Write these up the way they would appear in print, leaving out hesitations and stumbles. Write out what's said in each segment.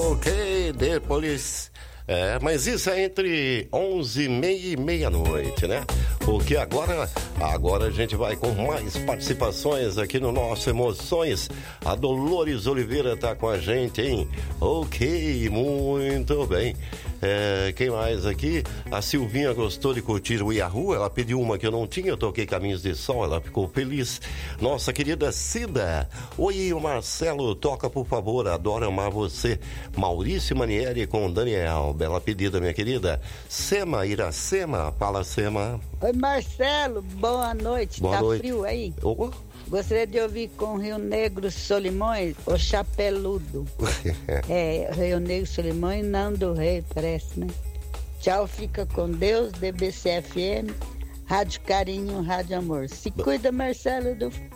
Ok, depois... mas isso é entre 11h30 e meia-noite, né? Porque agora a gente vai com mais participações aqui no nosso Emoções. A Dolores Oliveira tá com a gente, hein? Ok, muito bem. Quem mais aqui? A Silvinha gostou de curtir o Yahoo, ela pediu uma que eu não tinha, eu toquei Caminhos de Sol, ela ficou feliz. Nossa querida Cida, oi, o Marcelo, toca por favor, adoro amar você. Maurício Manieri com Daniel, bela pedida, minha querida. Sema, Iracema, fala Sema. Oi, Marcelo, boa noite, boa noite. Frio aí? Oh. Gostaria de ouvir com Rio Negro Solimões, o Chapeludo. Rio Negro Solimões, Nando Rei, parece, né? Tchau, fica com Deus, DBC-FM, Rádio Carinho, Rádio Amor. Se cuida, Marcelo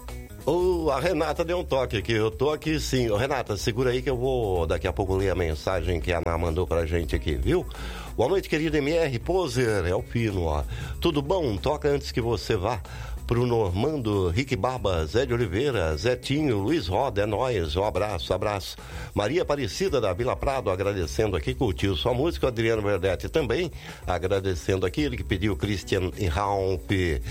A Renata deu um toque aqui, eu tô aqui sim. Renata, segura aí que eu vou daqui a pouco ler a mensagem que a Ana mandou pra gente aqui, viu? Boa noite, querido MR Poser, é o Pino, ó. Tudo bom? Toca antes que você vá. Pro Normando, Rick Barba, Zé de Oliveira, Zetinho, Luiz Roda, é nóis, um abraço. Maria Aparecida da Vila Prado, agradecendo aqui, curtiu sua música, o Adriano Verdetti também, agradecendo aqui, ele que pediu Christian e Ralph,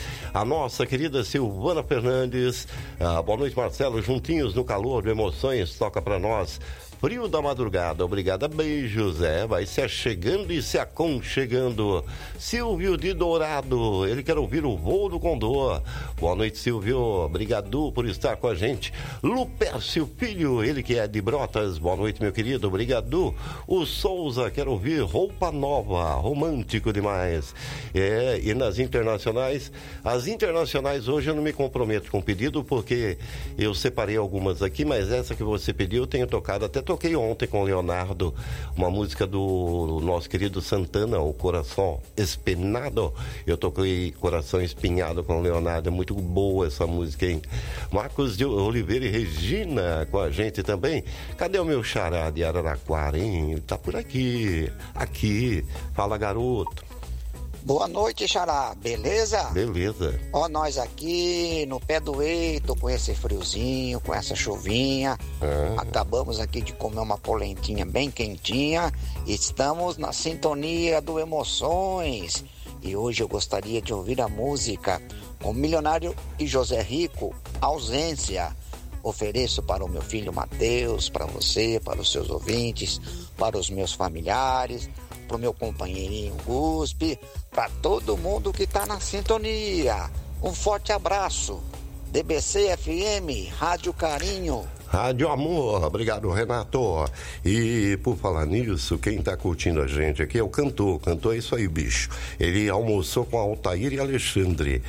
a nossa querida Silvana Fernandes, boa noite Marcelo, juntinhos no calor de emoções, toca pra nós. Frio da madrugada, obrigada, beijos, vai se achegando e se aconchegando. Silvio de Dourado, ele quer ouvir o voo do Condor. Boa noite, Silvio, obrigado por estar com a gente. Lupércio Filho, ele que é de Brotas, boa noite, meu querido, obrigado. O Souza quer ouvir Roupa Nova, romântico demais. E nas internacionais, as internacionais hoje eu não me comprometo com o pedido, porque eu separei algumas aqui, mas essa que você pediu eu tenho tocado até toquei ontem com o Leonardo, uma música do nosso querido Santana, o Coração Espinado. Eu toquei Coração Espinhado com o Leonardo, é muito boa essa música, hein? Marcos de Oliveira e Regina com a gente também. Cadê o meu xará de Araraquara, hein? Tá por aqui. Aqui. Fala, garoto. Boa noite, xará, beleza? Beleza. Nós aqui no pé do eito, com esse friozinho, com essa chuvinha. Acabamos aqui de comer uma polentinha bem quentinha. Estamos na sintonia do Emoções. E hoje eu gostaria de ouvir a música com Milionário e José Rico, Ausência. Ofereço para o meu filho Matheus, para você, para os seus ouvintes, para os meus familiares, para o meu companheirinho Guspe, para todo mundo que está na sintonia. Um forte abraço. DBC FM, Rádio Carinho. Rádio Amor, obrigado, Renato. E por falar nisso, quem tá curtindo a gente aqui é o cantor é isso aí, bicho. Ele almoçou com Altair e Alexandre.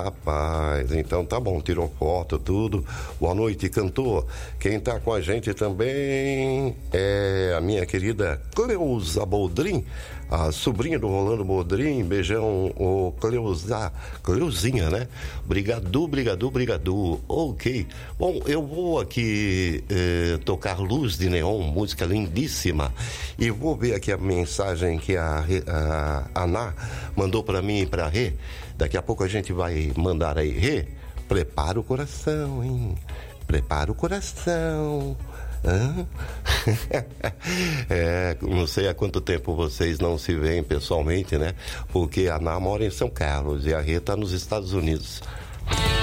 Rapaz, então tá bom, tirou foto, tudo. Boa noite, cantor. Quem tá com a gente também é a minha querida Cleusa Boldrin, a sobrinha do Rolando Boldrin. Beijão, o Cleuzinha, né? Obrigado. Ok. Bom, eu vou aqui tocar Luz de Neon, música lindíssima, e vou ver aqui a mensagem que a Ana mandou para mim e pra Rê. Daqui a pouco a gente vai mandar aí. Rê, prepara o coração, hein? Prepara o coração. Não sei há quanto tempo vocês não se veem pessoalmente, né? Porque a Ana mora em São Carlos e a Rê tá nos Estados Unidos.